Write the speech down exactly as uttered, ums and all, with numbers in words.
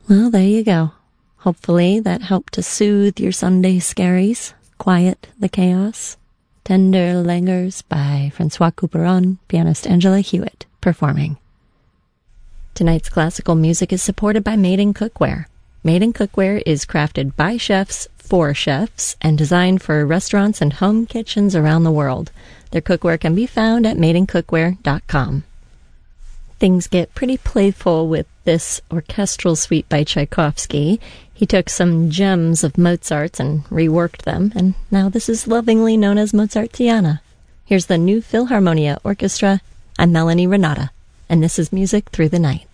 Well, there you go. Hopefully that helped to soothe your Sunday scaries, quiet the chaos. Tender Langers by Francois Couperin, pianist Angela Hewitt, performing. Tonight's classical music is supported by Made in Cookware. Made in Cookware is crafted by chefs for chefs and designed for restaurants and home kitchens around the world. Their cookware can be found at made in cookware dot com. Things get pretty playful with this orchestral suite by Tchaikovsky. He took some gems of Mozart's and reworked them, and now this is lovingly known as Mozartiana. Here's the New Philharmonia Orchestra. I'm Melanie Renata, and this is Music Through the Night.